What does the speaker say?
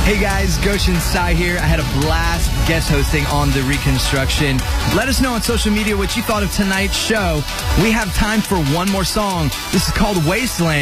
Hey guys, Goshen Sai here. I had a blast guest hosting on The Reconstruction. Let us know on social media what you thought of tonight's show. We have time for one more song. This is called Wasteland.